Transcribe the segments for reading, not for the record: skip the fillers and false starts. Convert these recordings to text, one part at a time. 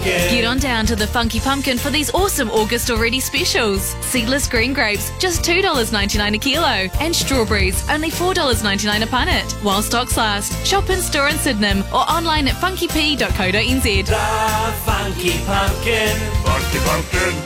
Get on down to the Funky Pumpkin for these awesome August already specials. Seedless green grapes, just $2.99 a kilo. And strawberries, only $4.99 a punnet. While stocks last, shop in store in Sydenham or online at funkyp.co.nz. The Funky Pumpkin. Funky Pumpkin.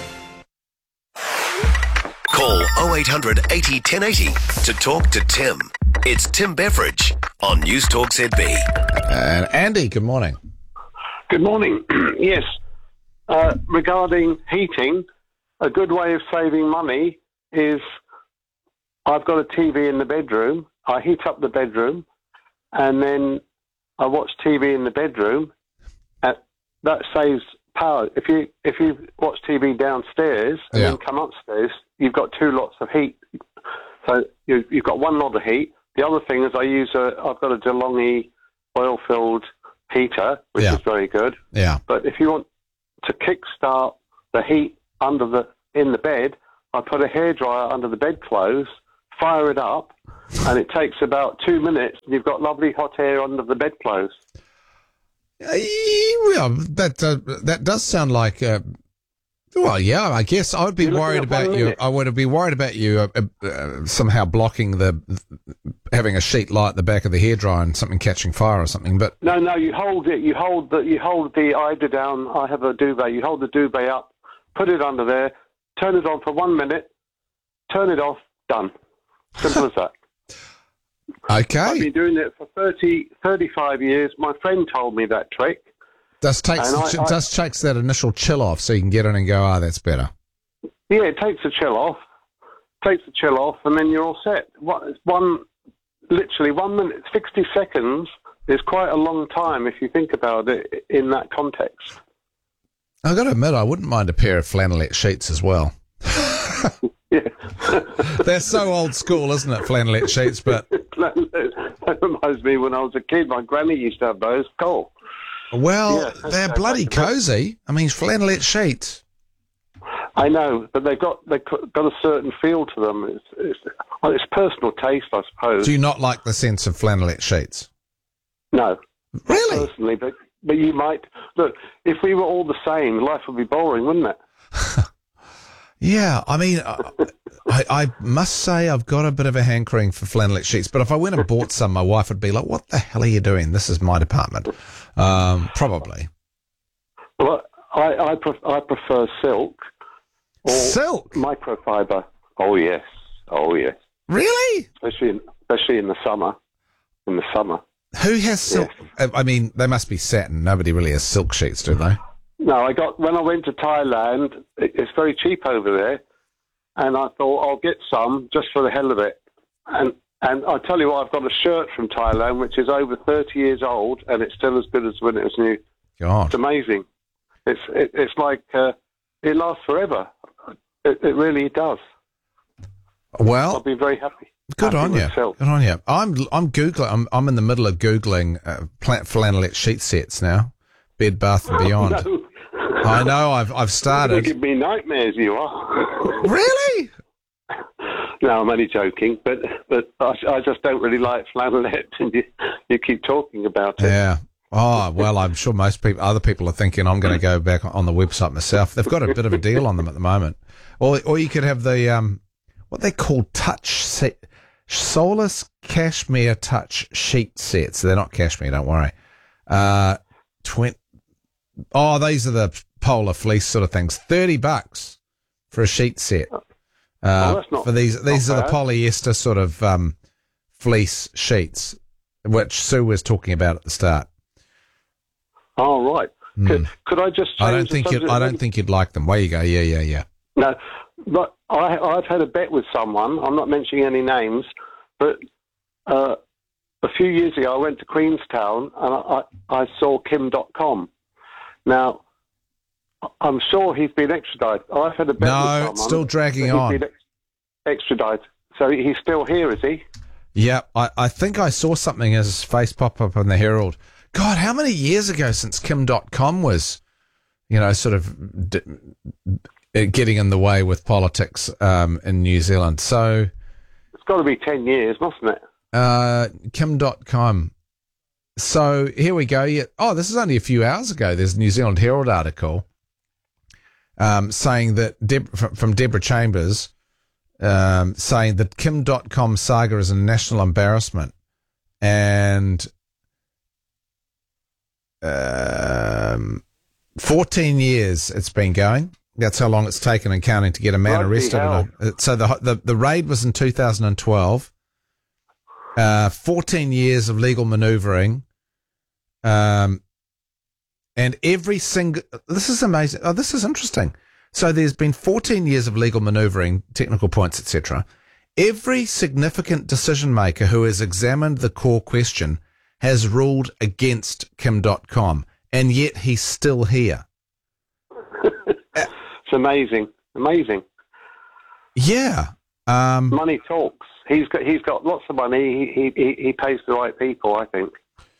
Call 0800 80 1080 to talk to Tim. It's Tim Beveridge on News Talk ZB. And Andy, good morning. Good morning. Yes. Regarding heating, a good way of saving money is I've got a TV in the bedroom. I heat up the bedroom and then I watch TV in the bedroom. That saves power. If you watch TV downstairs and then come upstairs, you've got two lots of heat. So you've got one lot of heat. The other thing is I've got a DeLonghi oil-filled heater, which is very good. Yeah. But if you want to kickstart the heat in the bed, I put a hairdryer under the bedclothes, fire it up, and it takes about 2 minutes, and you've got lovely hot air under the bedclothes. Yeah, that does sound like. Well, yeah, I guess I would be worried about you. I would be worried about you somehow blocking having a sheet light at the back of the hairdryer and something catching fire or something. But no, you hold it. You hold the eider down. I have a duvet. You hold the duvet up, put it under there, turn it on for 1 minute, turn it off, done. Simple as that. Okay. I've been doing it for 35 years. My friend told me that trick. Does takes that initial chill off so you can get in and go, that's better. Yeah, it takes the chill off. And then you're all set. Literally 1 minute, 60 seconds is quite a long time if you think about it in that context. I've got to admit, I wouldn't mind a pair of flannelette sheets as well. Yeah. They're so old school, isn't it, flannelette sheets? But that reminds me when I was a kid, my granny used to have those. Cool. Well, they're bloody cosy. I mean, flannelette sheets. I know, but they've got a certain feel to them. It's personal taste, I suppose. Do you not like the sense of flannelette sheets? No. Really? Not personally, but you might. Look, if we were all the same, life would be boring, wouldn't it? Yeah, I mean, I must say I've got a bit of a hankering for flannelette sheets, but if I went and bought some, my wife would be like, what the hell are you doing? This is my department. Probably. Well, I prefer silk. Or silk? Microfiber. Oh, yes. Really? Especially in the summer. Who has silk? Yes. I mean, they must be satin. Nobody really has silk sheets, do they? No, when I went to Thailand, it's very cheap over there, and I thought I'll get some just for the hell of it. And I tell you what, I've got a shirt from Thailand which is over 30 years old, and it's still as good as when it was new. God, it's amazing. It's like it lasts forever. It really does. Well, I'll be very happy. Good on you. Myself. Good on you. I'm googling. I'm in the middle of googling flannelette sheet sets now. Bed Bath and Beyond. No. I know. I've started. You give me nightmares. You are. Really? No, I'm only joking. But I just don't really like flannelette, and you keep talking about it. Yeah. Oh well, I'm sure other people are thinking I'm going to go back on the website myself. They've got a bit of a deal on them at the moment. Or you could have the what they call Solus Cashmere Touch sheet sets. They're not cashmere. Don't worry. These are the polar fleece sort of things. $30 for a sheet set. That's not, for these are the bad. polyester sort of fleece sheets, which Sue was talking about at the start. Oh right. Could I just? I don't think you'd like them. Way you go. Yeah. No, but I've had a bet with someone. I'm not mentioning any names, but a few years ago I went to Queenstown and I saw Kim.com. Now, I'm sure he's been extradited. I've had a bet with someone. No, it's still dragging on. He's been extradited. So he's still here, is he? Yeah, I think I saw something as his face pop up on the Herald. God, how many years ago since Kim.com was, sort of getting in the way with politics in New Zealand? So it's got to be 10 years, mustn't it? Kim.com. So here we go. Yeah. Oh, this is only a few hours ago. There's a New Zealand Herald article saying that from Deborah Chambers saying that Kim.com saga is a national embarrassment, and 14 years it's been going. That's how long it's taken and counting to get a man arrested. So the raid was in 2012. 14 years of legal manoeuvring. And every single... This is amazing. Oh, this is interesting. So there's been 14 years of legal manoeuvring, technical points, etc. Every significant decision maker who has examined the core question has ruled against Kim.com, and yet he's still here. It's amazing. Amazing. Yeah. Money talks. He's got lots of money. He pays the right people, I think.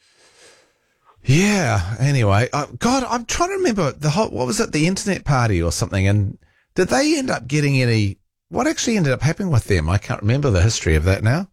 Yeah. Anyway, God, I'm trying to remember what was it, the internet party or something? And did they end up getting any? What actually ended up happening with them? I can't remember the history of that now.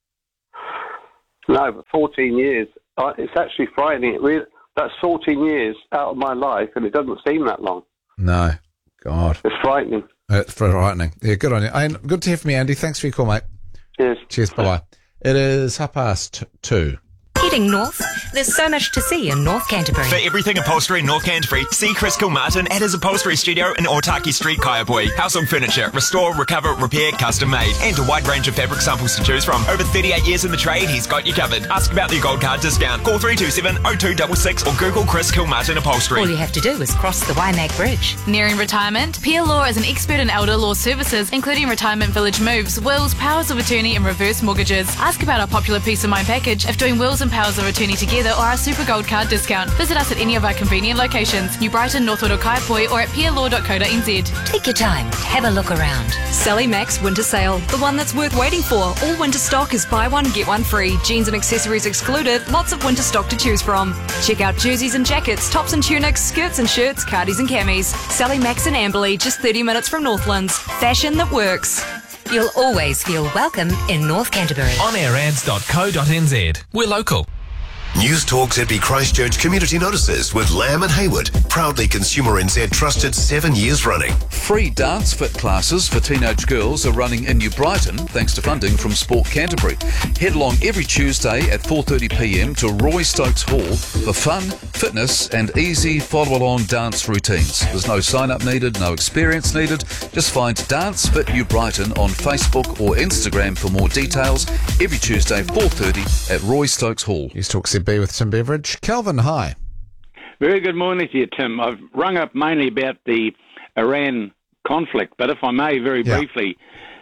No, but 14 years. It's actually frightening. That's 14 years out of my life, and it doesn't seem that long. No, God, it's frightening. It's frightening. Yeah, good on you. And good to hear from you, Andy. Thanks for your call, mate. Cheers. Cheers. Bye-bye. It is 2:30. Heading north, there's so much to see in North Canterbury. For everything upholstery in North Canterbury, see Chris Kilmartin at his upholstery studio in Otaki Street, Kaiapoi. Household furniture, restore, recover, repair, custom made. And a wide range of fabric samples to choose from. Over 38 years in the trade, he's got you covered. Ask about the gold card discount. Call 327-0266 or Google Chris Kilmartin Upholstery. All you have to do is cross the Waimak Bridge. Nearing retirement? Peer Law is an expert in elder law services, including retirement village moves, wills, powers of attorney and reverse mortgages. Ask about our popular Peace of Mind package if doing wills and powers of attorney together, or our Super Gold Card discount. Visit us at any of our convenient locations, New Brighton, Northwood or Kaiapoi, or at peerlaw.co.nz. Take your time, have a look around. Sally Max Winter Sale, the one that's worth waiting for. All winter stock is buy one, get one free. Jeans and accessories excluded, lots of winter stock to choose from. Check out jerseys and jackets, tops and tunics, skirts and shirts, cardies and camis. Sally Max in Amberley, just 30 minutes from Northlands. Fashion that works. You'll always feel welcome in North Canterbury. onairads.co.nz. We're local. News Talk ZB Christchurch Community Notices with Lamb and Hayward. Proudly Consumer NZ trusted 7 years running. Free dance fit classes for teenage girls are running in New Brighton thanks to funding from Sport Canterbury. Head along every Tuesday at 4:30pm to Roy Stokes Hall for fun, fitness and easy follow-along dance routines. There's no sign-up needed, no experience needed. Just find Dance Fit New Brighton on Facebook or Instagram for more details. Every Tuesday 4:30 at Roy Stokes Hall. News Talk ZB with Tim Beveridge. Kelvin, hi. Very good morning to you, Tim. I've rung up mainly about the Iran conflict, but if I may, very briefly,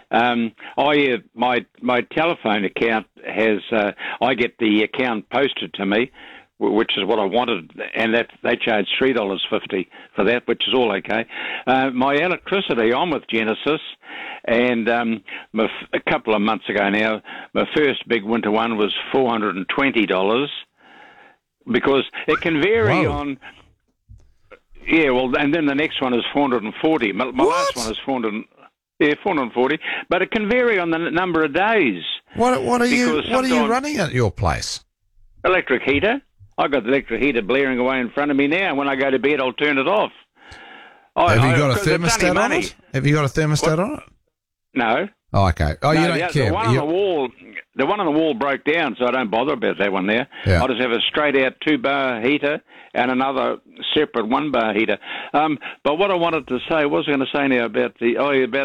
my telephone account has, I get the account posted to me, which is what I wanted, and that they charge $3.50 for that, which is all okay. My electricity, I'm with Genesis, and a couple of months ago now, my first big winter one was $420, because it can vary on... Yeah, well, and then the next one is $440. My last one is $440, but it can vary on the number of days. What are you running at your place? Electric heater. I've got the electric heater blaring away in front of me now, and when I go to bed, I'll turn it off. Have you got a thermostat on it? Have you got a thermostat on it? No. Oh, okay. Oh, you don't care. The one on the wall broke down, so I don't bother about that one there. Yeah. I just have a straight-out 2-bar heater and another separate 1-bar heater. But what I wanted to say, what was I going to say now about the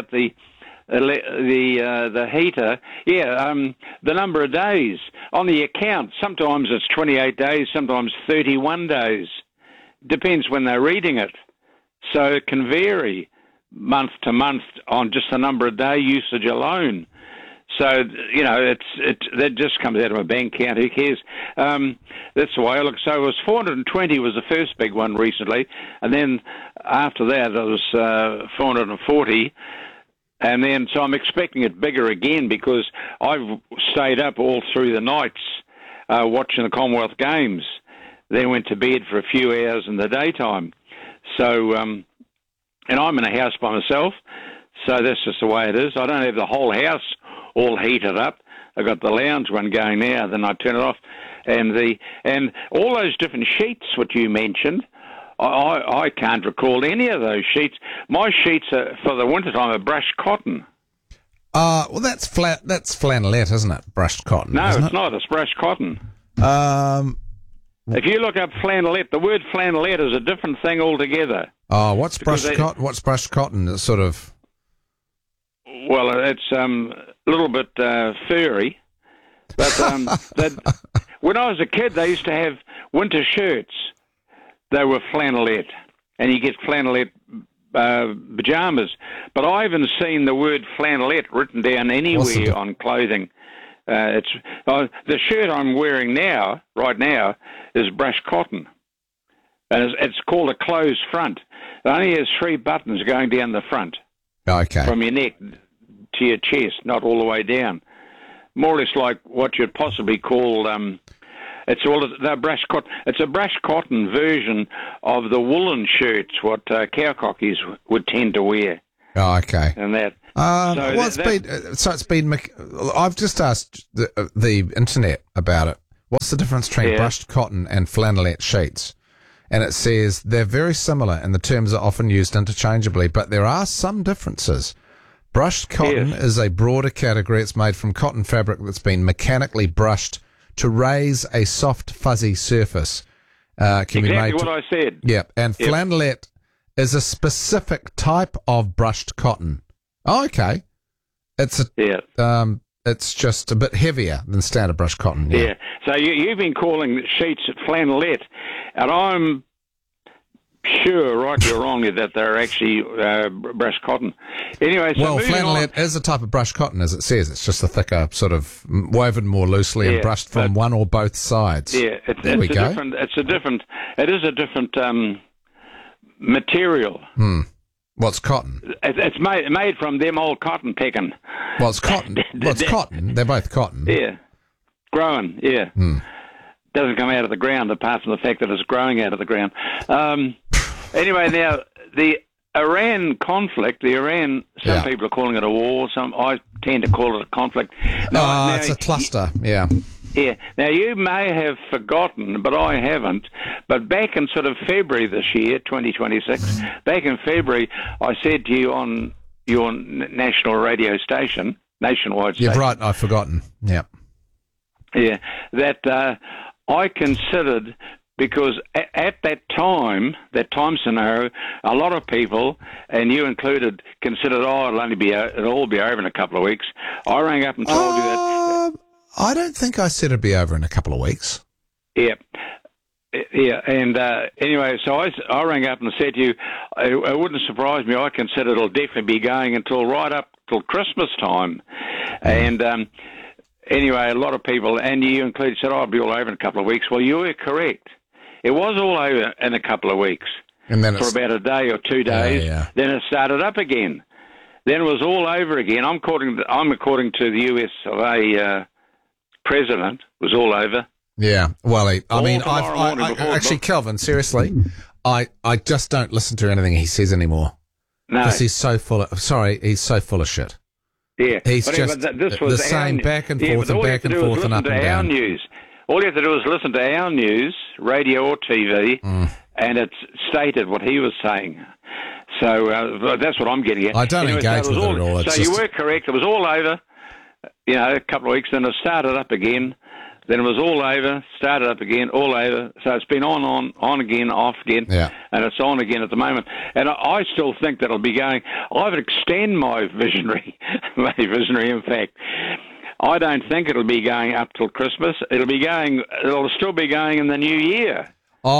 heater? Yeah, the number of days on the account. Sometimes it's 28 days, sometimes 31 days. Depends when they're reading it. So it can vary month to month on just the number of day usage alone. So, you know, that just comes out of my bank account. Who cares? That's the way I look. So it was 420 was the first big one recently, and then after that it was 440. And then, so I'm expecting it bigger again because I've stayed up all through the nights watching the Commonwealth Games. Then went to bed for a few hours in the daytime. So, and I'm in a house by myself, so that's just the way it is. I don't have the whole house all heated up. I've got the lounge one going now, then I turn it off. and all those different sheets which you mentioned. I can't recall any of those sheets. My sheets for the wintertime are brushed cotton. Well, that's flannelette, isn't it? Brushed cotton. No, isn't it's it? not. It's brushed cotton. If you look up flannelette, the word flannelette is a different thing altogether. Oh, what's brushed cotton? What's brushed cotton? It's sort of. Well, it's a little bit furry, but when I was a kid, they used to have winter shirts. They were flannelette, and you get flannelette pajamas. But I haven't seen the word flannelette written down anywhere on clothing. The shirt I'm wearing right now, is brushed cotton, and it's called a closed front. It only has 3 buttons going down the front. Okay. From your neck to your chest, not all the way down. More or less like what you'd possibly call. They're brushed cotton. It's a brushed cotton version of the woolen shirts what cowcockies would tend to wear. Oh, okay. And that. It's been. I've just asked the internet about it. What's the difference between brushed cotton and flannelette sheets? And it says they're very similar, and the terms are often used interchangeably, but there are some differences. Brushed cotton is a broader category. It's made from cotton fabric that's been mechanically brushed to raise a soft, fuzzy surface. Exactly what I said. Yeah, and flannelette is a specific type of brushed cotton. Oh, okay. It's just a bit heavier than standard brushed cotton. Yeah. So you've been calling sheets flannelette, and I'm sure, rightly or wrongly, that they're actually brushed cotton. Anyway, so flannelette is a type of brushed cotton, as it says. It's just a thicker, sort of woven more loosely and brushed from one or both sides. Yeah, it is a different material. What's cotton? It's made from them old cotton picking. Well, it's cotton. Well, it's cotton. They're both cotton. Yeah. Growing, yeah. Doesn't come out of the ground, apart from the fact that it's growing out of the ground. Anyway, now, the Iran conflict, some people are calling it a war, I tend to call it a conflict. It's a cluster, yeah. Yeah. Now, you may have forgotten, but I haven't, but back in sort of February this year, 2026, back in February, I said to you on your national radio station, nationwide station. You're right, I've forgotten, yeah. Yeah, that I considered, because at that time scenario, a lot of people, and you included, considered, it'll all be over in a couple of weeks. I rang up and told you that... I don't think I said it'd be over in a couple of weeks. Yeah. Yeah, and anyway, so I rang up and said to you, it wouldn't surprise me, I consider it'll definitely be going until right up till Christmas time. And anyway, a lot of people, and you included, said, I'll be all over in a couple of weeks. Well, you were correct. It was all over in a couple of weeks, and then for about a day or 2 days. Then it started up again. Then it was all over again. I'm according to the US of A president, was all over. Yeah, well, actually, Kelvin, seriously, I just don't listen to anything he says anymore. No, because he's so full of shit. Yeah, he's just this was the same back and forth and back and forth and up and down. News. All you have to do is listen to our news, radio or TV, and it's stated what he was saying. So that's what I'm getting at. I don't engage with it at all. So you were correct. It was all over. A couple of weeks, then it started up again. Then it was all over, started up again, all over. So it's been on again, off again, and it's on again at the moment. And I still think that it'll be going. I would extend my visionary, in fact. I don't think it'll be going up till Christmas. It'll still be going in the new year.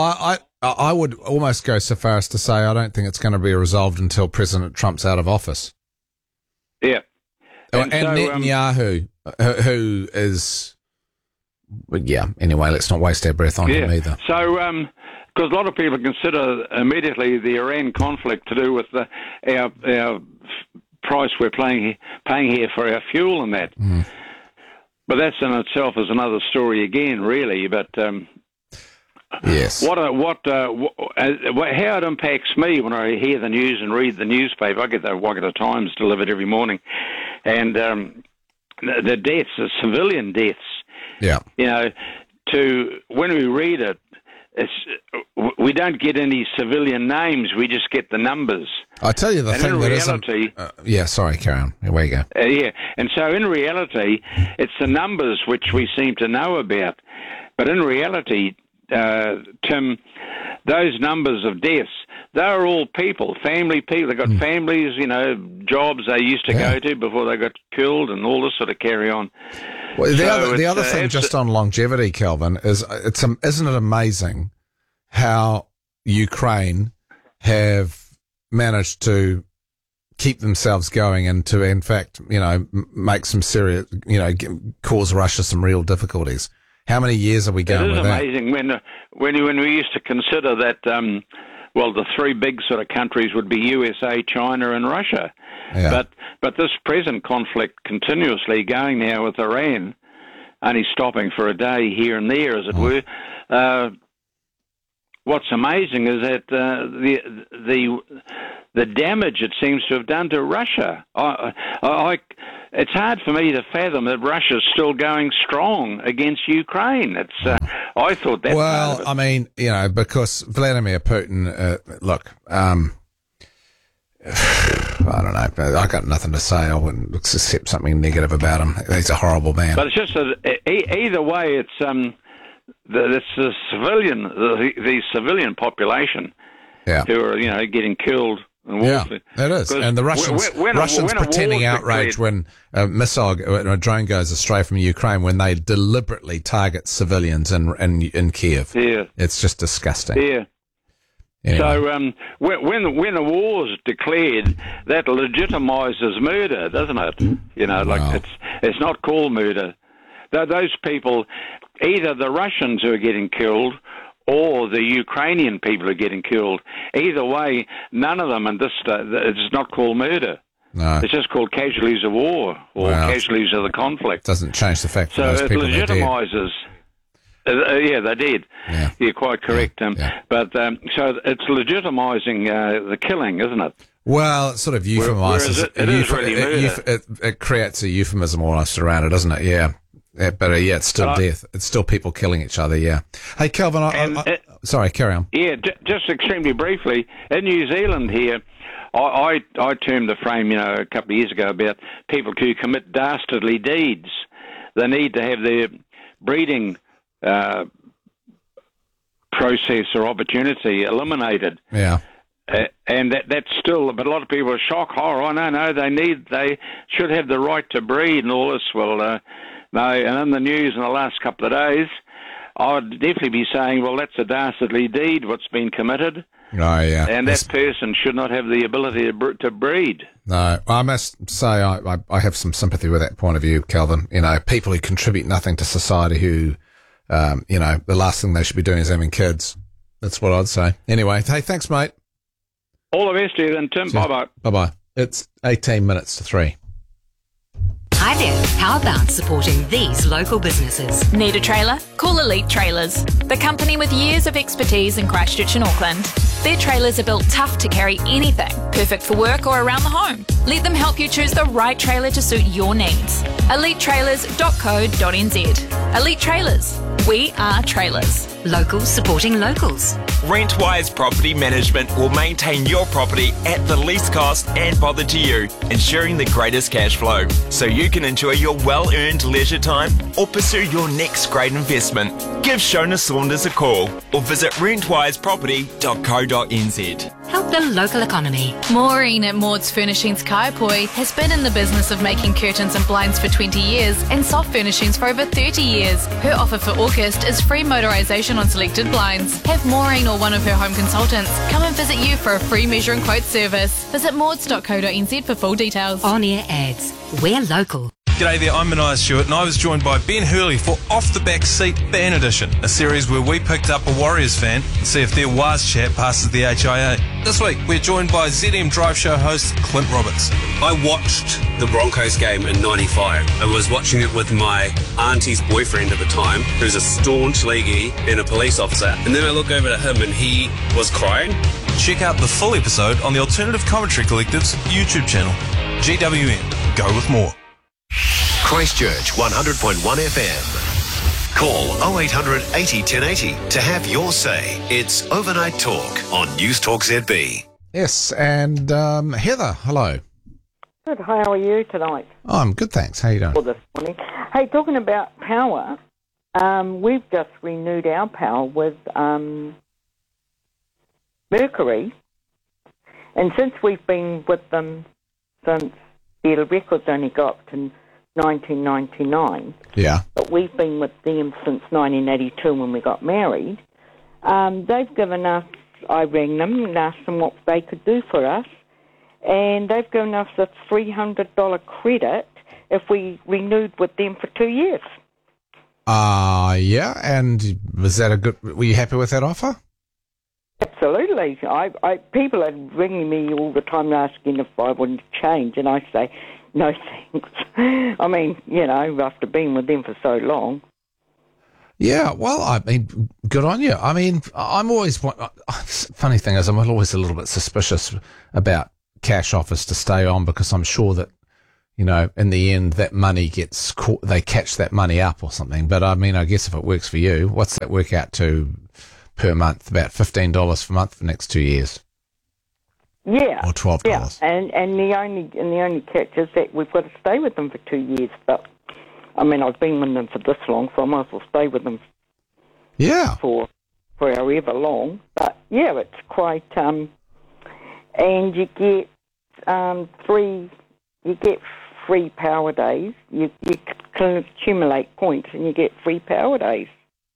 I would almost go so far as to say I don't think it's going to be resolved until President Trump's out of office. Yeah. And Netanyahu, who is... anyway, let's not waste our breath on him either. So, because a lot of people consider immediately the Iran conflict to do with our price we're paying here for our fuel and that. But that's in itself is another story again, really. But yes, how it impacts me when I hear the news and read the newspaper. I get the Times delivered every morning, and the deaths, the civilian deaths. Yeah. when we read it, we don't get any civilian names. We just get the numbers. I tell you the and thing in that reality, isn't. Sorry, carry on. Here we go. Yeah, and so in reality, it's the numbers which we seem to know about. But in reality, Tim, those numbers of deaths, they're all people, family people. They've got families, jobs they used to go to before they got killed and all this sort of carry on. Well, the other thing just on longevity, Kelvin, is isn't it amazing how Ukraine have managed to keep themselves going and to, in fact, make some serious, cause Russia some real difficulties. How many years are we going with that? It is amazing when we used to consider that, the three big sort of countries would be USA, China and Russia. Yeah. But this present conflict continuously going now with Iran, only stopping for a day here and there, as it were, what's amazing is that the damage it seems to have done to Russia. It's hard for me to fathom that Russia's still going strong against Ukraine. I thought that. Well, I mean, because Vladimir Putin. I don't know. I got nothing to say. I wouldn't accept something negative about him. He's a horrible man. But it's just either way, it's the civilian population who are getting killed. Yeah, it is. And the Russians pretending outrage when a drone goes astray from Ukraine when they deliberately target civilians in Kiev. Yeah. It's just disgusting. Yeah. Anyway. So when a war's declared, that legitimizes murder, doesn't it? It's not called murder. Those people, either the Russians who are getting killed or the Ukrainian people are getting killed. Either way, none of them, and it's not called murder. No. It's just called casualties of war or casualties of the conflict. Doesn't change the fact that those people are dead. So it legitimizes. They're dead. Yeah. You're quite correct. But so it's legitimizing the killing, isn't it? Well, it sort of euphemizes it. It is really murder. It creates a euphemism almost around it, doesn't it? Yeah. But it's still death. It's still people killing each other, yeah. Hey, Kelvin, sorry, carry on. Yeah, just extremely briefly, in New Zealand here, I termed the frame, a couple of years ago about people who commit dastardly deeds. They need to have their breeding process or opportunity eliminated. Yeah. And that's still, but a lot of people are shocked. Oh, no, they should have the right to breed and all this. Well, no, and in the news in the last couple of days, I'd definitely be saying, well, that's a dastardly deed, what's been committed. Oh, yeah. And that person should not have the ability to breed. No, I must say I have some sympathy with that point of view, Kelvin. People who contribute nothing to society who, the last thing they should be doing is having kids. That's what I'd say. Anyway, hey, thanks, mate. All the best to you then, Tim. Bye-bye. Bye-bye. It's 18 minutes to 3. Hi there. How about supporting these local businesses? Need a trailer? Call Elite Trailers, the company with years of expertise in Christchurch and Auckland. Their trailers are built tough to carry anything, perfect for work or around the home. Let them help you choose the right trailer to suit your needs. EliteTrailers.co.nz. Elite Trailers. We are trailers. Locals supporting locals. Rentwise Property Management will maintain your property at the least cost and bother to you, ensuring the greatest cash flow, so you can enjoy your well-earned leisure time or pursue your next great investment. Give Shona Saunders a call or visit rentwiseproperty.co.nz. Help the local economy. Maureen at Maud's Furnishings Kaiapoi has been in the business of making curtains and blinds for 20 years and soft furnishings for over 30 years. Her offer for August is free motorisation on selected blinds. Have Maureen or one of her home consultants come and visit you for a free measure and quote service. Visit mauds.co.nz for full details. On-air ads. We're local. G'day there, I'm Mania Stewart and I was joined by Ben Hurley for Off the Back Seat Fan Edition, a series where we picked up a Warriors fan and see if their Waz chat passes the HIA. This week we're joined by ZM Drive Show host Clint Roberts. I watched the Broncos game in '95. I was watching it with my auntie's boyfriend at the time, who's a staunch leaguey and a police officer, and then I look over to him and he was crying. Check out the full episode on the Alternative Commentary Collective's YouTube channel. GWN. Go with more. Christchurch 100.1 FM. Call 0800 80 1080 to have your say. It's Overnight Talk on News Talk ZB. Yes, and Heather, hello. Good. How are you tonight? Oh, I'm good, thanks. How you doing? Or this morning. Hey, talking about power, we've just renewed our power with Mercury, and since we've been with them since the records only got up to 1999. Yeah. But we've been with them since 1982 when we got married. They've given us, I rang them and asked them what they could do for us, and they've given us a $300 credit if we renewed with them for 2 years. Yeah, and was that were you happy with that offer? Absolutely. People are ringing me all the time asking if I wouldn't change, and I say, no thanks. I mean, after being with them for so long. Yeah, well, I mean, good on you. I mean, I'm always, funny thing is, I'm always a little bit suspicious about cash offers to stay on, because I'm sure that, in the end, that money gets caught, they catch that money up or something. But I mean, I guess if it works for you, what's that work out to per month? About $15 per month for the next 2 years. Yeah. Or $12. Yeah. And the only catch is that we've got to stay with them for 2 years. But I mean, I've been with them for this long, so I might as well stay with them. Yeah. For however long. But yeah, it's quite. And you get free power days. You can accumulate points, and you get free power days.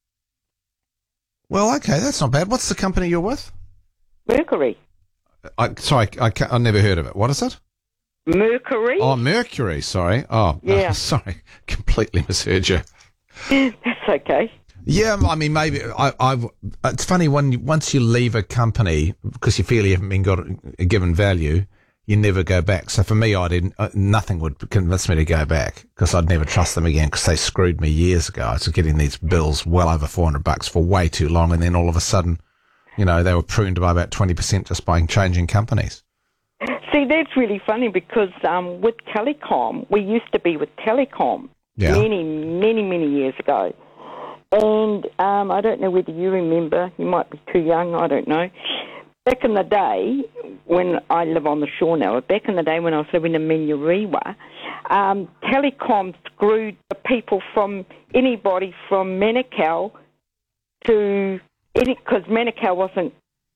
Well, okay, that's not bad. What's the company you're with? Mercury. I never heard of it. What is it? Mercury. Oh, Mercury. Sorry. Oh, yeah. Sorry. Completely misheard you. That's okay. Yeah, I mean, maybe it's funny once you leave a company because you feel you haven't been given value, you never go back. So for me, nothing would convince me to go back because I'd never trust them again because they screwed me years ago. I was getting these bills well over $400 for way too long, and then all of a sudden, they were pruned by about 20% just by changing companies. See, that's really funny because with Telecom, we used to be with Telecom many, many, many years ago. And I don't know whether you remember, you might be too young, I don't know. Back in the day, when I live on the shore now, back in the day when I was living in Menurewa, Telecom screwed the people anybody from Manukau to because Manukau wasn't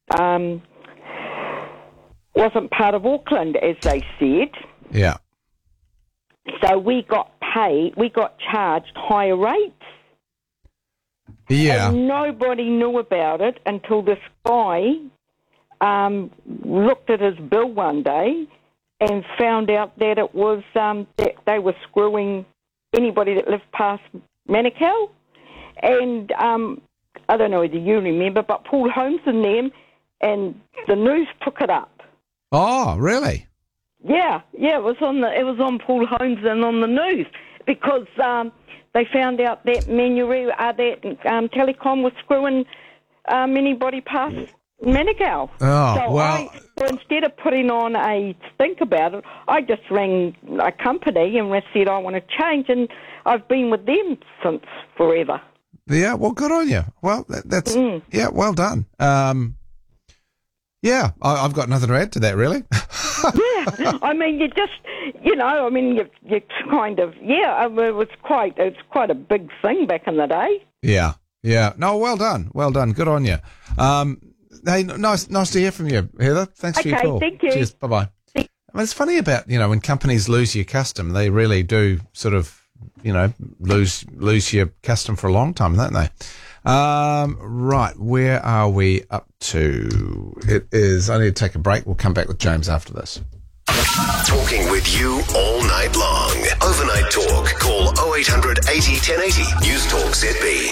part of Auckland, as they said. Yeah. So we got charged higher rates. Yeah. And nobody knew about it until this guy looked at his bill one day and found out that it was that they were screwing anybody that lived past Manukau. And I don't know whether you remember, but Paul Holmes and them and the news took it up. Oh, really? Yeah, it was on Paul Holmes and on the news because they found out that Telecom was screwing anybody past Manukau. Oh, so well. So instead of putting on a stink about it, I just rang a company and said I want to change, and I've been with them since forever. Yeah, well, good on you. Well, that's yeah, well done. Yeah, I've got nothing to add to that, really. Yeah, I mean, you just, you kind of, it was quite a big thing back in the day. Yeah. No, well done. Good on you. Hey, nice to hear from you, Heather. Thanks for your call. Thank you. Cheers. Bye-bye. I mean, it's funny about, when companies lose your custom, they really do sort of, lose your custom for a long time, don't they? Right, where are we up to? It is, I need to take a break. We'll come back with James after this. Talking with you all night long. Overnight Talk. Call 0800 80 1080. News Talk ZB.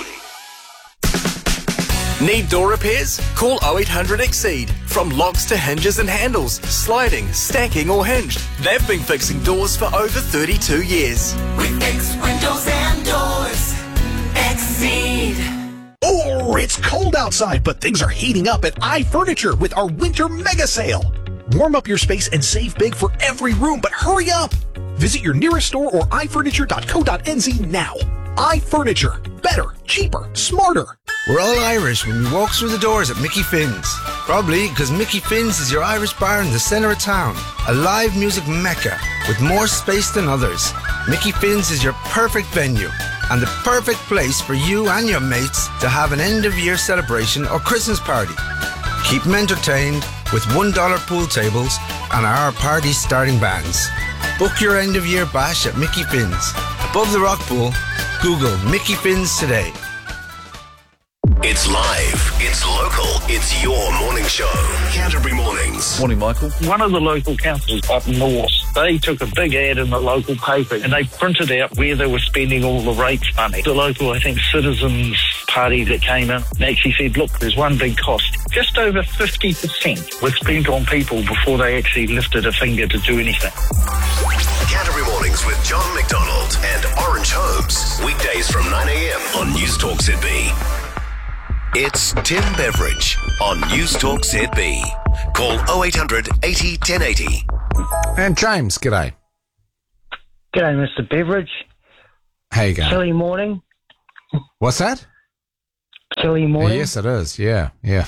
Need door repairs? Call 0800 Exceed. From locks to hinges and handles, sliding, stacking or hinged. They've been fixing doors for over 32 years. We fix windows and doors. Exceed. Oh, it's cold outside, but things are heating up at iFurniture with our winter mega sale. Warm up your space and save big for every room, but hurry up. Visit your nearest store or ifurniture.co.nz now. iFurniture. Better, cheaper, smarter. We're all Irish when we walk through the doors at Mickey Finn's. Probably because Mickey Finn's is your Irish bar in the centre of town. A live music mecca with more space than others. Mickey Finn's is your perfect venue and the perfect place for you and your mates to have an end-of-year celebration or Christmas party. Keep them entertained with $1 pool tables and our party starting bands. Book your end-of-year bash at Mickey Finn's. Above the rock pool, Google Mickey Finn's today. It's live, it's local, it's your morning show. Canterbury Mornings. Morning, Michael. One of the local councils up north, they took a big ad in the local paper and they printed out where they were spending all the rates money. The local, I think, Citizens Party that came in and actually said, look, there's one big cost. Just over 50% was spent on people before they actually lifted a finger to do anything. Canterbury Mornings with John McDonald and Orange Holmes. Weekdays from 9 a.m. on News Talk ZB. It's Tim Beveridge on News Talk ZB. Call 0800 80 1080. And James, g'day. G'day, Mr. Beveridge. How you going? Chilly morning. What's that? Chilly morning. Yes, it is. Yeah.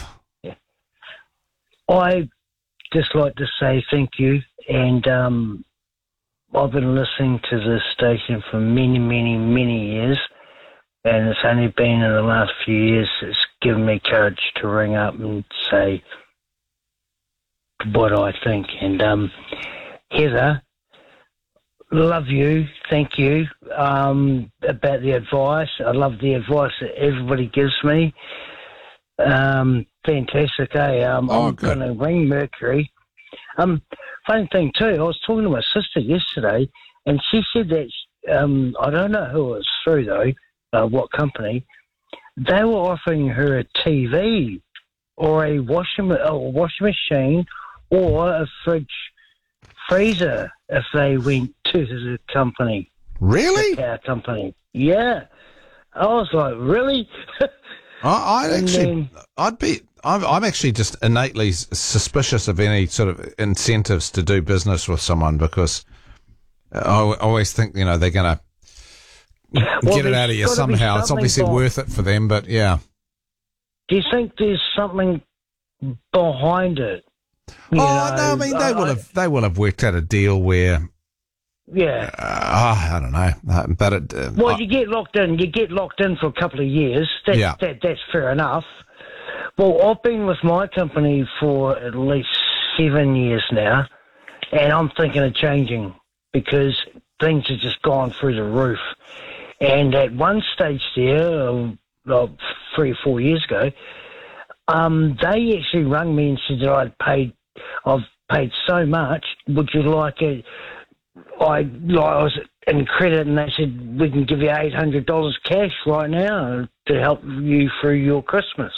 I just like to say thank you, and I've been listening to this station for many, many, many years, and it's only been in the last few years it's given me courage to ring up and say what I think. And Heather, love you, thank you about the advice. I love the advice that everybody gives me. Fantastic, eh? I'm going to ring Mercury. Funny thing too, I was talking to my sister yesterday, and she said that I don't know who it was through though, what company. They were offering her a TV or a washing machine or a freezer if they went to the company. Really? The power company. Yeah. I was like, really? I'm actually just innately suspicious of any sort of incentives to do business with someone, because I always think, they're going to get it out of you somehow. It's obviously worth it for them, but yeah. Do you think there's something behind it? No, I mean, they will have worked out a deal where. Yeah. I don't know, but you get locked in. You get locked in for a couple of years. That's fair enough. Well, I've been with my company for at least 7 years now, and I'm thinking of changing because things have just gone through the roof. And at one stage there, 3 or 4 years ago, they actually rang me and said that I've paid so much. Would you like it? I was in credit, and they said we can give you $800 cash right now to help you through your Christmas.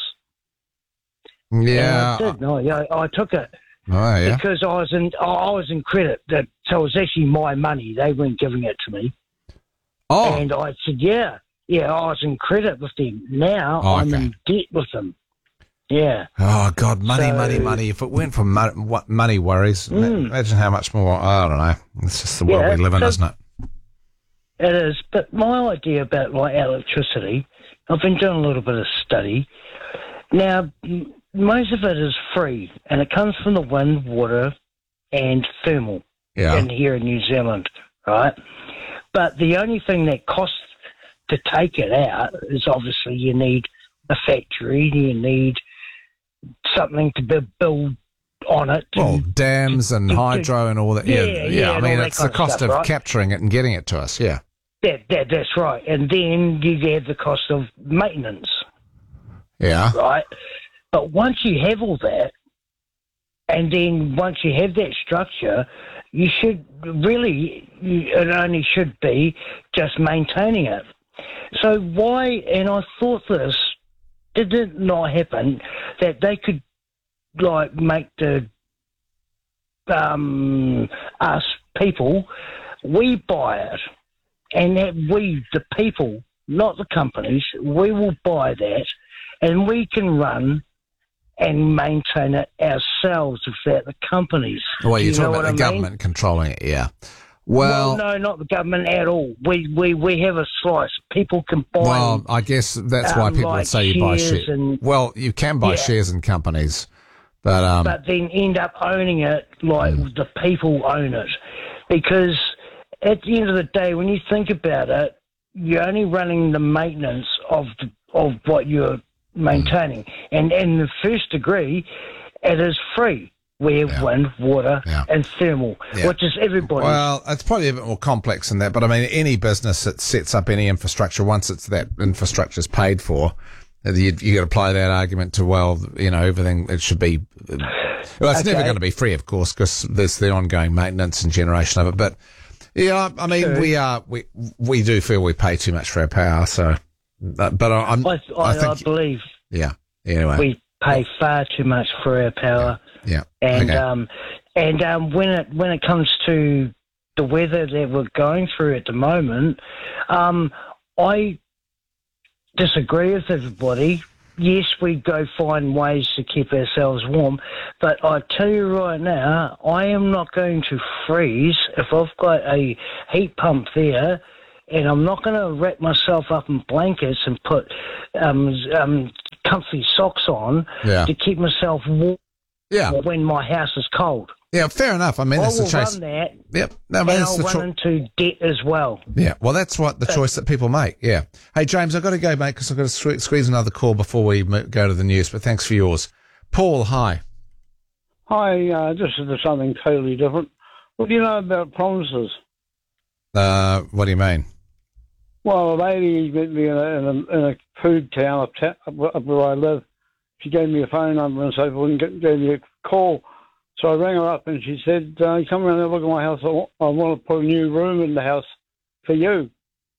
Yeah, and I did. I took it. Oh, yeah. Because I was in credit. So it was actually my money. They weren't giving it to me. Oh. And I said, yeah, I was in credit with them. Now I'm in debt with them. Yeah. Oh, God, money. If it went for money worries, imagine how much more, I don't know. It's just the world we live in, isn't it? It is. But my idea about electricity, I've been doing a little bit of study. Now, most of it is free, and it comes from the wind, water, and thermal here in New Zealand, right? But the only thing that costs to take it out is obviously you need a factory, you need something to build on it. Well, dams and hydro and all that. Yeah. I mean, it's the cost of capturing it and getting it to us, yeah. That's right. And then you have the cost of maintenance. Yeah. Right? But once you have all that, and then once you have that structure, you should really, it only should be just maintaining it. So why, and I thought this, did it not happen, that they could, make us people, we buy it, and that we, the people, not the companies, we will buy that, and we can run and maintain it ourselves without the companies. Well, you're talking about the government controlling it, yeah. Well, no, not the government at all. We have a slice. People can buy. Well, I guess that's why people would say you buy shares. Well, you can buy shares in companies, but then end up owning it like the people own it, because at the end of the day, when you think about it, you're only running the maintenance of what you're maintaining, and in the first degree, it is free. We have wind, water, and thermal, which is everybody. Well, it's probably a bit more complex than that, but I mean, any business that sets up any infrastructure, once that infrastructure is paid for, you got to apply that argument to, everything, it should be, it's never going to be free, of course, because there's the ongoing maintenance and generation of it, but, I mean, we do feel we pay too much for our power, so, but I believe. Yeah, anyway. We pay far too much for our power. Yeah. And when it comes to the weather that we're going through at the moment, I disagree with everybody. Yes, we go find ways to keep ourselves warm, but I tell you right now, I am not going to freeze if I've got a heat pump there, and I'm not going to wrap myself up in blankets and put comfy socks on to keep myself warm. Yeah. When my house is cold. Yeah, fair enough. I mean, that's the choice. Run that. Yep. No, and I'll run into debt as well. Yeah. Well, that's what the choice that people make. Yeah. Hey, James, I've got to go, mate, because I've got to squeeze another call before we go to the news. But thanks for yours, Paul. Hi. Hi. This is something totally different. What do you know about promises? What do you mean? Well, a lady met me in a food town up where I live. She gave me a phone number and so forth and gave me a call. So I rang her up and she said, come around and look at my house. I want to put a new room in the house for you.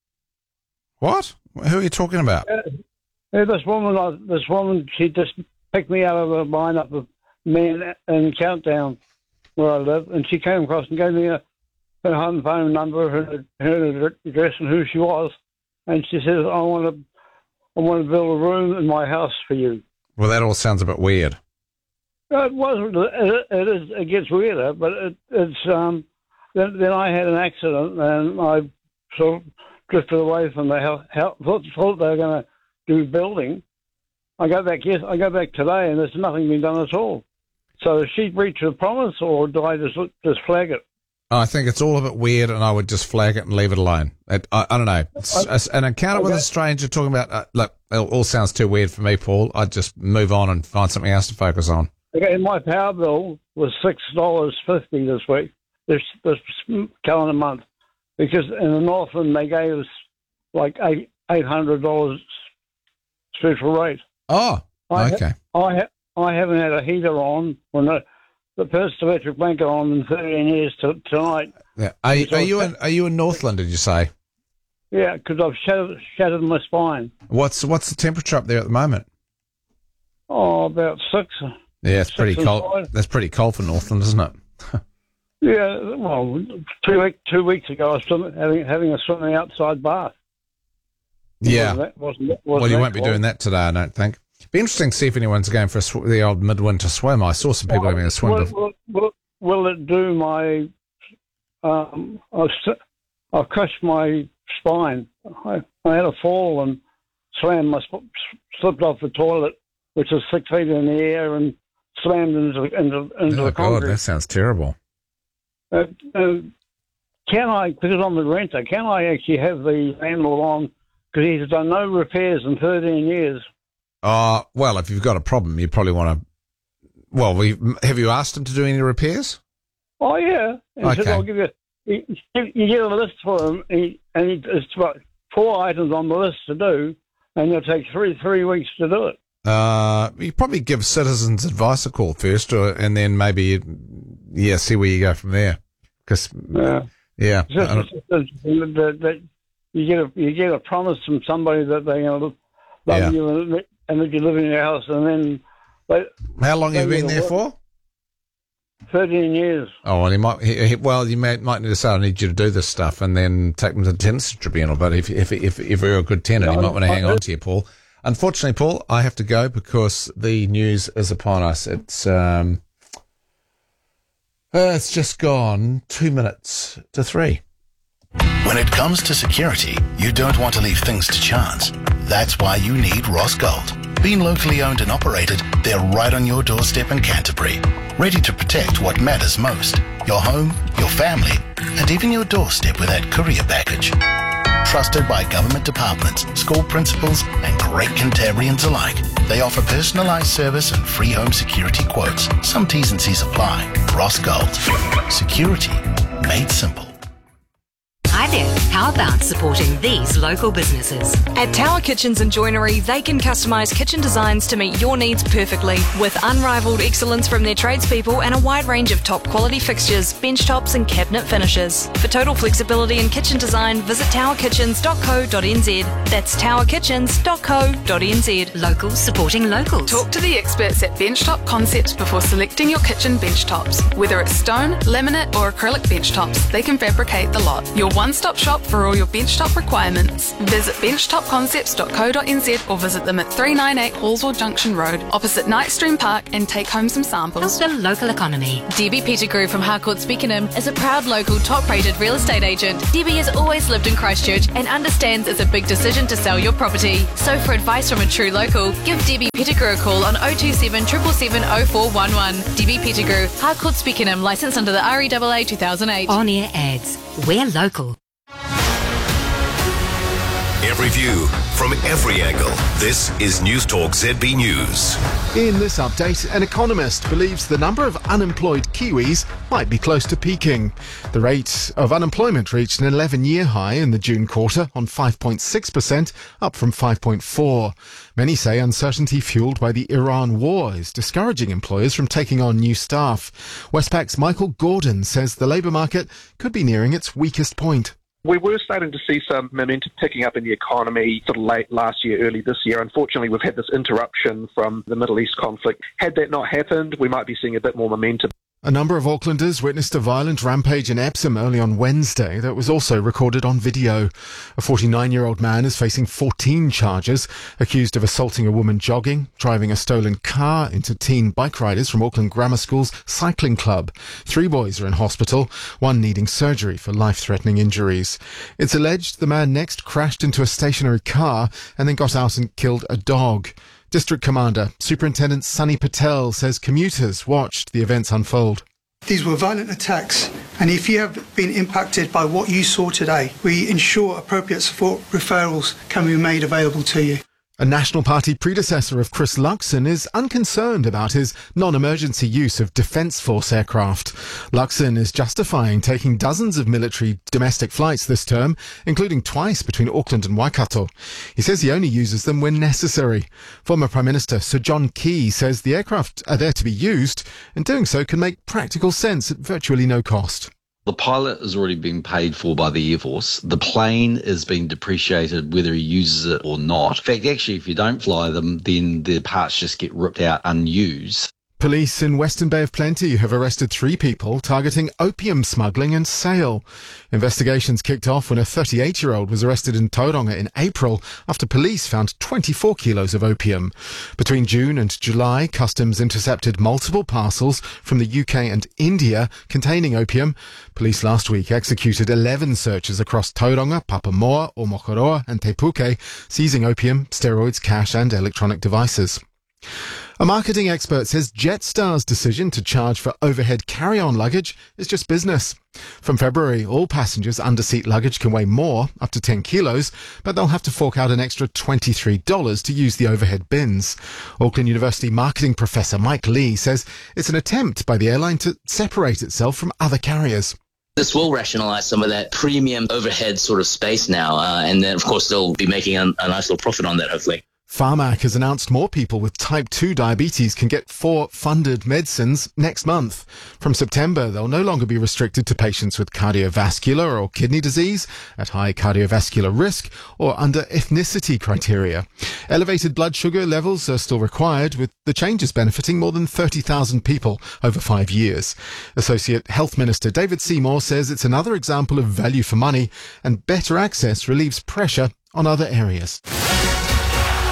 What? Who are you talking about? This woman, she just picked me out of a lineup of men in Countdown where I live. And she came across and gave me her home phone number, her address and who she was. And she says, I want to build a room in my house for you. Well, that all sounds a bit weird. It wasn't. It gets weirder, but it's. Then I had an accident, and I sort of drifted away from the house. Thought they were going to do building. I go back today, and there's nothing been done at all. So, does she breach a promise, or do I just flag it? I think it's all a bit weird, and I would just flag it and leave it alone. I don't know. An encounter with a stranger talking about, look, it all sounds too weird for me, Paul. I'd just move on and find something else to focus on. Okay, my power bill was $6.50 this week, this calendar month, because in the Northland they gave us like $800 special rate. Oh, okay. I haven't had a heater on when the first electric blanket on in 13 years tonight. Yeah. Are you in Northland? Did you say? Yeah, because I've shattered my spine. What's the temperature up there at the moment? Oh, about 6. Yeah, it's pretty cold. That's pretty cold for Northland, isn't it? Yeah. Well, 2 weeks ago, I was having a swimming outside bath. Yeah. Well, you won't be doing that today, I don't think. Be interesting to see if anyone's going for the old midwinter swim. I saw some people having a swim. Will it do my? I crushed my spine. I had a fall and slipped off the toilet, which is 6 feet in the air, and slammed into the concrete. God, that sounds terrible. Can I, because I'm the renter, can I actually have the landlord on? Because he's done no repairs in 13 years. Well, if you've got a problem, you probably want to. Well, have you asked him to do any repairs? Oh yeah. And okay. Said, I'll give you. You get a list for him, it's about 4 items on the list to do, and it'll take three weeks to do it. You probably give Citizens Advice a call first, and then maybe see where you go from there. Because you get a promise from somebody that they're going to love you and that you live in your house, and then. How long have you been there for? 13 years. Oh, well, you might need to say, I need you to do this stuff, and then take them to the tenancy tribunal. But if you're a good tenant, you might want to hang on to you, Paul. Unfortunately, Paul, I have to go because the news is upon us. It's just gone 2 minutes to 3. When it comes to security, you don't want to leave things to chance. That's why you need Ross Gold. Being locally owned and operated, they're right on your doorstep in Canterbury. Ready to protect what matters most. Your home, your family, and even your doorstep with that courier package. Trusted by government departments, school principals, and great Cantabrians alike. They offer personalised service and free home security quotes. Some T's and C's apply. Ross Gold. Security made simple. Hi there, how about supporting these local businesses? At Tower Kitchens and Joinery, they can customise kitchen designs to meet your needs perfectly, with unrivaled excellence from their tradespeople and a wide range of top quality fixtures, bench tops and cabinet finishes. For total flexibility in kitchen design, visit towerkitchens.co.nz. That's towerkitchens.co.nz. Local supporting locals. Talk to the experts at Benchtop Concepts before selecting your kitchen bench tops. Whether it's stone, laminate or acrylic bench tops, they can fabricate the lot. Your one-stop shop for all your benchtop requirements. Visit benchtopconcepts.co.nz or visit them at 398 Hallswell Junction Road, opposite Knightstream Park, and take home some samples. Help the local economy. Debbie Pettigrew from Harcourt Beckenham is a proud local top-rated real estate agent. Debbie has always lived in Christchurch and understands it's a big decision to sell your property. So for advice from a true local, give Debbie Pettigrew a call on 027 777 0411. Debbie Pettigrew, Harcourt Beckenham, licensed under the REAA 2008. On-air ads. We're local. Every view from every angle. This is News Talk ZB News. In this update, an economist believes the number of unemployed Kiwis might be close to peaking. The rate of unemployment reached an 11-year high in the June quarter on 5.6%, up from 5.4%. Many say uncertainty fueled by the Iran war is discouraging employers from taking on new staff. Westpac's Michael Gordon says the labour market could be nearing its weakest point. We were starting to see some momentum picking up in the economy sort of late last year, early this year. Unfortunately, we've had this interruption from the Middle East conflict. Had that not happened, we might be seeing a bit more momentum. A number of Aucklanders witnessed a violent rampage in Epsom early on Wednesday that was also recorded on video. A 49-year-old man is facing 14 charges, accused of assaulting a woman jogging, driving a stolen car into teen bike riders from Auckland Grammar School's cycling club. 3 boys are in hospital, one needing surgery for life-threatening injuries. It's alleged the man next crashed into a stationary car and then got out and killed a dog. District Commander Superintendent Sunny Patel says commuters watched the events unfold. These were violent attacks, and if you have been impacted by what you saw today, we ensure appropriate support referrals can be made available to you. A National Party predecessor of Chris Luxon is unconcerned about his non-emergency use of Defence Force aircraft. Luxon is justifying taking dozens of military domestic flights this term, including twice between Auckland and Waikato. He says he only uses them when necessary. Former Prime Minister Sir John Key says the aircraft are there to be used, and doing so can make practical sense at virtually no cost. The pilot has already been paid for by the Air Force. The plane is being depreciated whether he uses it or not. In fact, actually, if you don't fly them, then the parts just get ripped out unused. Police in Western Bay of Plenty have arrested 3 people targeting opium smuggling and sale. Investigations kicked off when a 38-year-old was arrested in Tauranga in April after police found 24 kilos of opium. Between June and July, Customs intercepted multiple parcels from the UK and India containing opium. Police last week executed 11 searches across Tauranga, Papamoa, Omokoroa and Te Puke, seizing opium, steroids, cash and electronic devices. A marketing expert says Jetstar's decision to charge for overhead carry-on luggage is just business. From February, all passengers under-seat luggage can weigh more, up to 10 kilos, but they'll have to fork out an extra $23 to use the overhead bins. Auckland University marketing professor Mike Lee says it's an attempt by the airline to separate itself from other carriers. This will rationalise some of that premium overhead sort of space now, and then, of course, they'll be making a nice little profit on that, hopefully. Pharmac has announced more people with type 2 diabetes can get 4 funded medicines next month. From September, they'll no longer be restricted to patients with cardiovascular or kidney disease, at high cardiovascular risk, or under ethnicity criteria. Elevated blood sugar levels are still required, with the changes benefiting more than 30,000 people over 5 years. Associate Health Minister David Seymour says it's another example of value for money, and better access relieves pressure on other areas.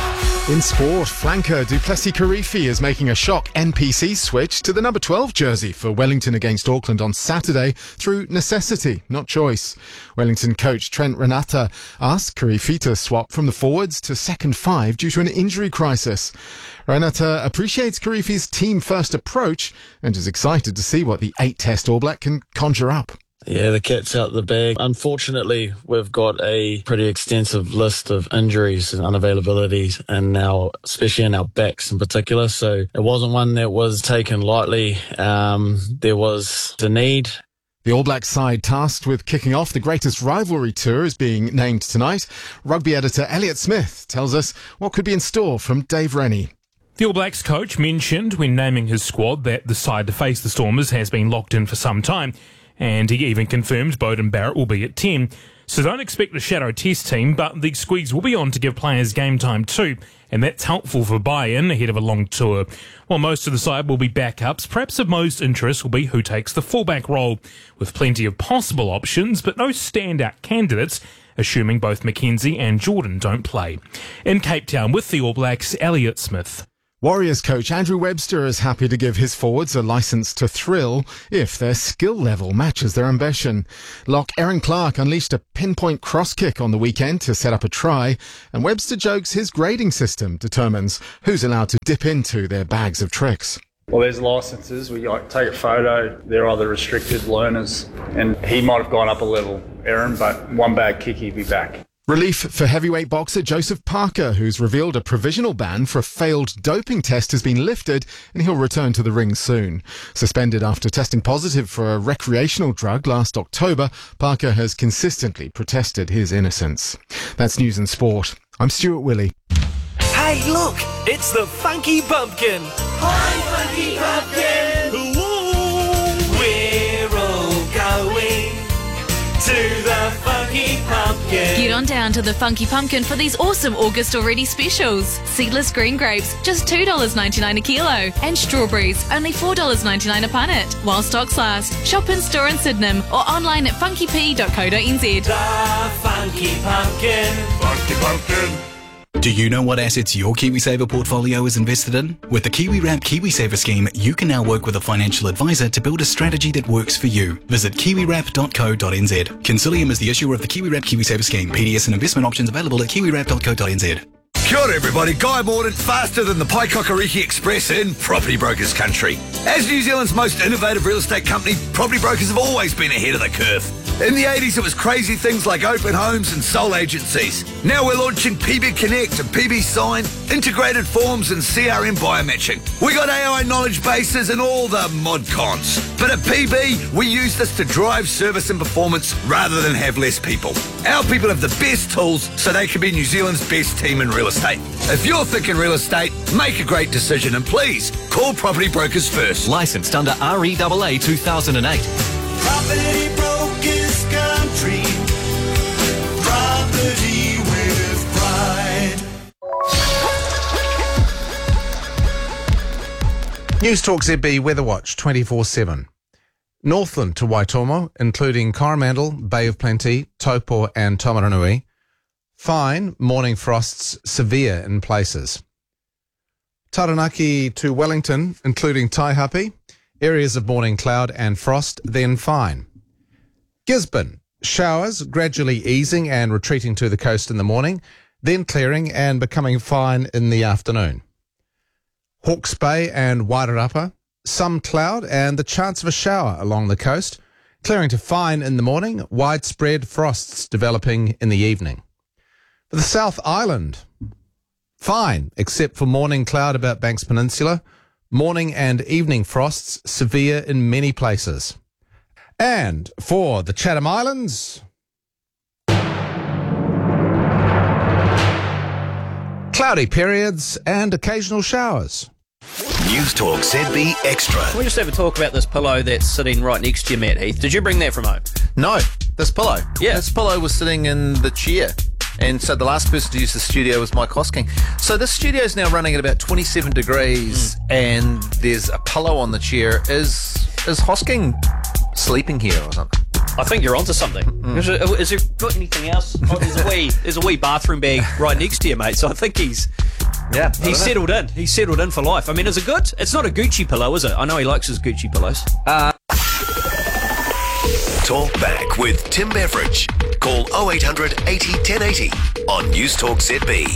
In sport, flanker Du Plessis-Kirifi is making a shock NPC switch to the number 12 jersey for Wellington against Auckland on Saturday through necessity, not choice. Wellington coach Trent Renata asked Kirifi to swap from the forwards to second five due to an injury crisis. Renata appreciates Kirifi's team-first approach and is excited to see what the 8-test All Black can conjure up. Yeah, the cat's out the bag. Unfortunately, we've got a pretty extensive list of injuries and unavailabilities, and now, especially in our backs in particular. So it wasn't one that was taken lightly. There was the need. The All Blacks side tasked with kicking off the greatest rivalry tour is being named tonight. Rugby editor Elliot Smith tells us what could be in store from Dave Rennie. The All Blacks coach mentioned when naming his squad that the side to face the Stormers has been locked in for some time. And he even confirmed Beauden Barrett will be at 10. So don't expect a shadow test team, but the squeeze will be on to give players game time too, and that's helpful for buy-in ahead of a long tour. While most of the side will be backups, perhaps of most interest will be who takes the fullback role, with plenty of possible options, but no standout candidates, assuming both McKenzie and Jordan don't play. In Cape Town with the All Blacks, Elliot Smith. Warriors coach Andrew Webster is happy to give his forwards a licence to thrill if their skill level matches their ambition. Lock Aaron Clark unleashed a pinpoint cross kick on the weekend to set up a try, and Webster jokes his grading system determines who's allowed to dip into their bags of tricks. Well, there's licences. We take a photo. They're either restricted learners, and he might have gone up a level, Aaron, but one bad kick, he'd be back. Relief for heavyweight boxer Joseph Parker, who's revealed a provisional ban for a failed doping test has been lifted and he'll return to the ring soon. Suspended after testing positive for a recreational drug last October, Parker has consistently protested his innocence. That's news and sport. I'm Stuart Willey. Hey, look! It's the Funky Pumpkin! Hi, Funky Pumpkin! Ooh, we're all going to the Funky Pumpkin. Get on down to the Funky Pumpkin for these awesome August already specials. Seedless green grapes, just $2.99 a kilo. And strawberries, only $4.99 a punnet. While stocks last, shop in store in Sydenham or online at funkyp.co.nz. The Funky Pumpkin. Funky Pumpkin. Do you know what assets your KiwiSaver portfolio is invested in? With the KiwiWrap KiwiSaver scheme, you can now work with a financial advisor to build a strategy that works for you. Visit kiwiwrap.co.nz. Consilium is the issuer of the KiwiWrap KiwiSaver scheme. PDS and investment options available at kiwiwrap.co.nz. Kia ora everybody, Guy Morden, faster than the Paikokariki Express in Property Brokers country. As New Zealand's most innovative real estate company, Property Brokers have always been ahead of the curve. In the 80s, it was crazy things like open homes and sole agencies. Now we're launching PB Connect and PB Sign, integrated forms and CRM biomatching. We got AI knowledge bases and all the mod cons. But at PB, we use this to drive service and performance rather than have less people. Our people have the best tools so they can be New Zealand's best team in real estate. If you're thinking real estate, make a great decision and please call Property Brokers first. Licensed under REAA 2008. Property Brokers country. Property with pride. News Talk ZB Weather Watch 24/7. Northland to Waitomo, including Coromandel, Bay of Plenty, Taupo and Taumarunui. Fine, morning frosts, severe in places. Taranaki to Wellington, including Taihape, areas of morning cloud and frost, then fine. Gisborne, showers gradually easing and retreating to the coast in the morning, then clearing and becoming fine in the afternoon. Hawke's Bay and Wairarapa, some cloud and the chance of a shower along the coast, clearing to fine in the morning, widespread frosts developing in the evening. For the South Island, fine, except for morning cloud about Banks Peninsula, morning and evening frosts severe in many places. And for the Chatham Islands, cloudy periods and occasional showers. News Talk ZB Extra. Can we just have a talk about this pillow that's sitting right next to you, Matt Heath? Did you bring that from home? No, this pillow. Yeah. This pillow was sitting in the chair. And so the last person to use the studio was Mike Hosking. So this studio is now running at about 27 degrees and there's a pillow on the chair. Is Hosking sleeping here or something? I think you're onto something. Is there got anything else? Oh, there's a wee bathroom bag right next to you, mate. So I think he's Yeah, he's settled in. He's settled in for life. I mean, is it good? It's not a Gucci pillow, is it? I know he likes his Gucci pillows. Talk back with Tim Beveridge. Call 0800 80 1080 on News Talk ZB.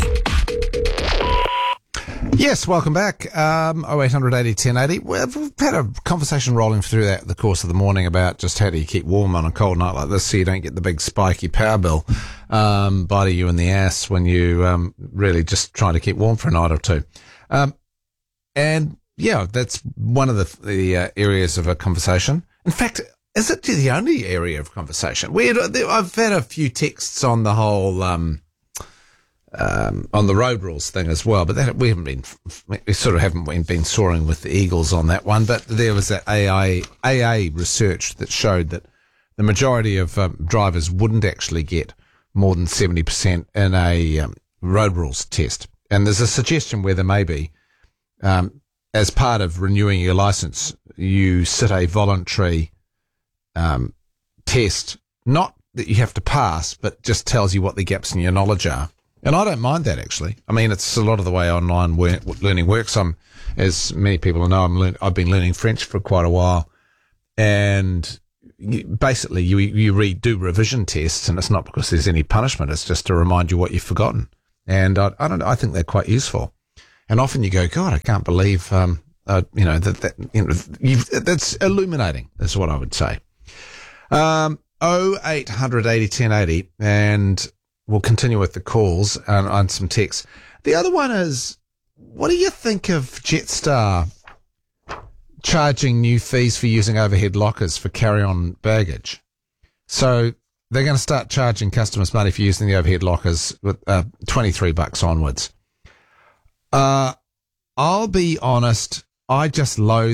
Yes, welcome back. 0800 80 1080. We've had a conversation rolling through that the course of the morning about just how do you keep warm on a cold night like this so you don't get the big spiky power bill biting you in the ass when you really just trying to keep warm for a night or two. And yeah, that's one of the areas of a conversation. In fact, is it the only area of conversation? I've had a few texts on the whole on the road rules thing as well, but we sort of haven't been soaring with the Eagles on that one. But there was that AA research that showed that the majority of drivers wouldn't actually get more than 70% in a road rules test. And there's a suggestion where there may be, as part of renewing your license, you sit a voluntary test, not that you have to pass, but just tells you what the gaps in your knowledge are. And I don't mind that, actually. I mean, it's a lot of the way online learning works. As many people know, I've been learning French for quite a while, and basically you do revision tests, and it's not because there's any punishment. It's just to remind you what you've forgotten. And I think they're quite useful. And often you go, God, I can't believe, that's illuminating, is what I would say. 0800 80 1080, and we'll continue with the calls and some texts. The other one is, what do you think of Jetstar charging new fees for using overhead lockers for carry-on baggage? So they're going to start charging customers money for using the overhead lockers with $23 onwards. I'll be honest, I just loathe